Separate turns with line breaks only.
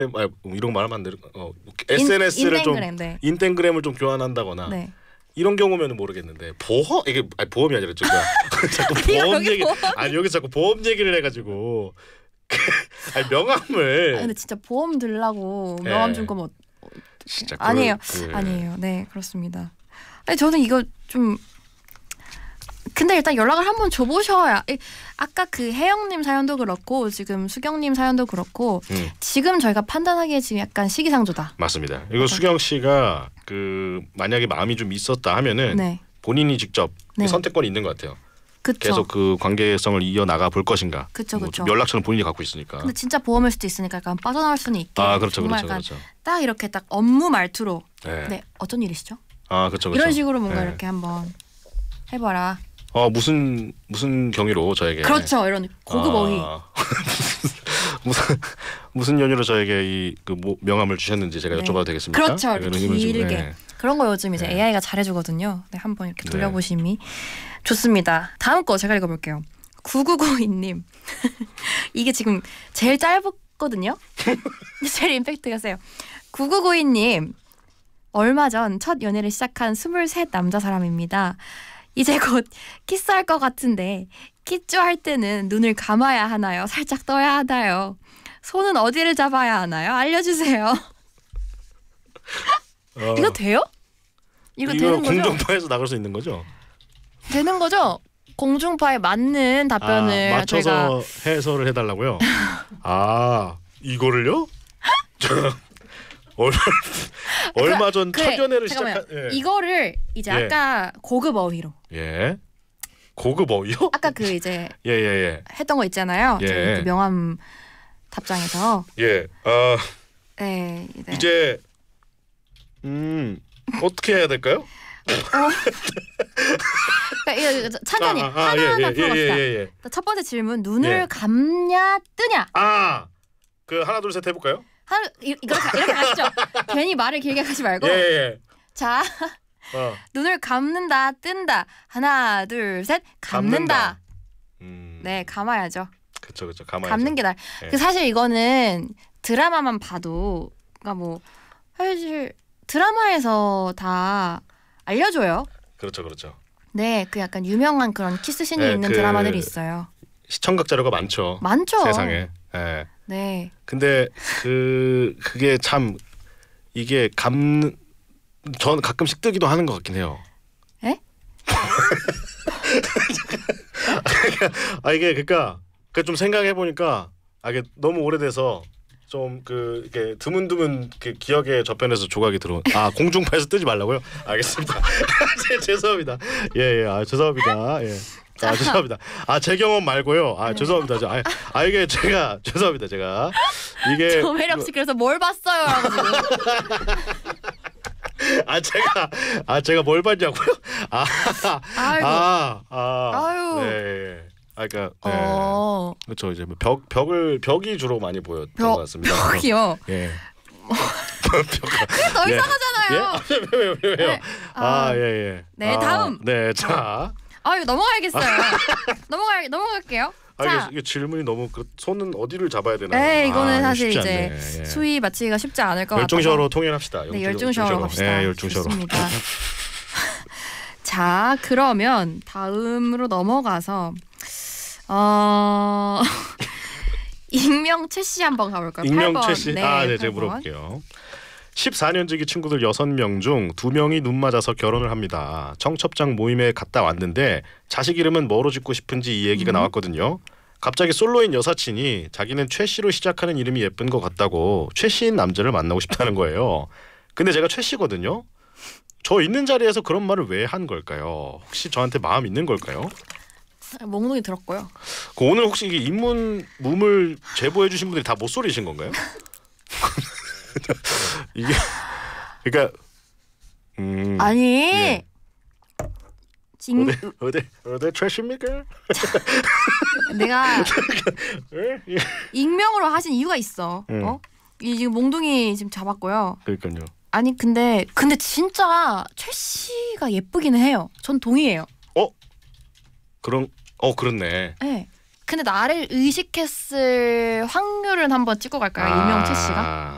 이런 거 말하면 안 돼. SNS를 좀
인땡그램, 네.
인땡그램을 좀 교환한다거나
네.
이런 경우면은 모르겠는데 보험 이게 보험이 아니라 지금 자꾸 보험 얘기 아니 여기 자꾸 보험 얘기를 해가지고 아니 명함을
근데 진짜 보험 들라고
네.
명함 준 거면
진짜
아니에요. 아니에요. 네, 그렇습니다. 아니 저는 이거 좀 근데 일단 연락을 한번 줘보셔야 아까 그 혜영님 사연도 그렇고 지금 수경님 사연도 그렇고 지금 저희가 판단하기에 지금 약간 시기상조다.
맞습니다. 이거 수경 씨가 그 만약에 마음이 좀 있었다 하면은
네.
본인이 직접
네.
선택권이 있는 것 같아요.
그쵸.
계속 그 관계성을 이어나가 볼 것인가.
그쵸, 그쵸.
연락처는 본인이 갖고 있으니까.
근데 진짜 보험일 수도 있으니까 약간 빠져나올 수는 있게.
그렇죠,
정말
그렇죠,
약간
그렇죠.
딱 이렇게 딱 업무 말투로.
네.
네, 어떤 일이시죠?
그렇죠, 그렇죠.
이런 식으로 뭔가
네.
이렇게 한번 해봐라.
무슨 경위로 저에게.
그렇죠, 이런 고급 어휘.
무슨 연유로 저에게 이 그 명함을 주셨는지 제가
네.
여쭤봐도 되겠습니까?
그렇죠, 이렇게 길게.
네.
그런 거 요즘 이제
네.
AI가 잘해주거든요. 네, 한번 이렇게
네.
돌려보심이 좋습니다. 다음 거 제가 읽어볼게요. 9992님. 이게 지금 제일 짧거든요. 제일 임팩트가 세요. 9992님. 얼마 전 첫 연애를 시작한 23 남자 사람입니다. 이제 곧 키스할 것 같은데 키쭈 할 때는 눈을 감아야 하나요? 살짝 떠야 하나요? 손은 어디를 잡아야 하나요? 알려주세요. 이거 돼요? 이거 되는 거죠?
공중파에서 나갈 수 있는 거죠?
되는 거죠? 공중파에 맞는 답변을
맞춰서
저희가
해설을 해달라고요? 이거를요? 얼마 전 첫 연애를 시작한
이거를 이제
예.
아까 고급 어휘로
고급 어휘요?
아까 그 이제
예.
했던 거 있잖아요.
예.
저희 그 명함 답장에서 네,
이제 어떻게 해야 될까요?
그러니까 이거 천천히 하나하나 풀어봅시다. 첫 번째 질문 눈을 감냐 뜨냐?
그 하나 둘 셋 해볼까요?
이렇게 가시죠. 괜히 말을 길게 하지 말고. 자, 눈을 감는다, 뜬다. 하나, 둘, 셋. 감는다. 네, 감아야죠.
그렇죠. 감아야죠.
감는 게 그 사실 이거는 드라마만 봐도, 그러니까 뭐 사실 드라마에서 다 알려줘요.
그렇죠.
네, 그 약간 유명한 그런 키스씬이 있는 드라마들이 있어요.
시청각 자료가 많죠. 세상에.
네.
근데 그게 참 이게 전 가끔씩 뜨기도 하는 것 같긴 해요.
에?
이게 그러니까 좀 생각해 보니까 이게 너무 오래돼서 좀 이게 드문드문 기억에 저편에서 조각이 들어온. 공중파에서 뜨지 말라고요? 알겠습니다. 죄송합니다. 죄송합니다. 죄송합니다. 제 경험 말고요. 죄송합니다. 이게 죄송합니다. 제가 이게
조매력 씨 그래서 뭘 봤어요?
제가 뭘 봤냐고요?
아유.
네. 그러니까 그렇죠. 이제 벽이 주로 많이 보였던 것 같습니다.
벽이요.
예.
그게 더 이상하잖아요.
왜요?
예. 네, 다음.
네, 자.
이거 넘어가야겠어요. 넘어갈게요. 자,
이게 질문이 너무 손은 어디를 잡아야 되나요?
네, 이거는 사실
쉽지
이제
않네.
수위 맞추기가 쉽지 않을 것 같아요.
열중셔로 통일합시다.
네, 열중셔로 갑시다.
열중셔로.
좋습니다. 자, 그러면 다음으로 넘어가서 익명 최 씨 한번 가볼까요?
익명 최 씨.
네,
제가 물어볼게요. 14년지기 친구들 6명 중 2명이 눈 맞아서 결혼을 합니다. 청첩장 모임에 갔다 왔는데 자식 이름은 뭐로 짓고 싶은지 이 얘기가 나왔거든요. 갑자기 솔로인 여사친이 자기는 최 씨로 시작하는 이름이 예쁜 것 같다고 최 씨인 남자를 만나고 싶다는 거예요. 근데 제가 최 씨거든요. 저 있는 자리에서 그런 말을 왜 한 걸까요? 혹시 저한테 마음 있는 걸까요?
몽둥이 들었고요.
오늘 혹시 이게 인문물 제보해 주신 분들이 다 못소리신 건가요? 이게 그러니까
아니
어디 트래시입니까?
내가 익명으로 하신 이유가 있어. 이 지금 몽둥이 지금 잡았고요.
그러니까요.
아니 근데 진짜 최 씨가 예쁘기는 해요. 전 동의해요.
그렇네.
네. 근데 나를 의식했을 확률은 한번 찍고 갈까요? 익명 최 씨가?